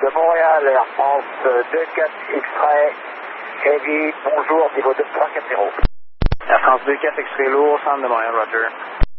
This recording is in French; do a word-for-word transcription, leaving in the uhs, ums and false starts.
de Montréal, Air France deux quatre X-Ray, Heavy, bonjour, niveau deux trois quatre zéro. Air France deux quatre X-Ray lourd, centre de Montréal, Roger.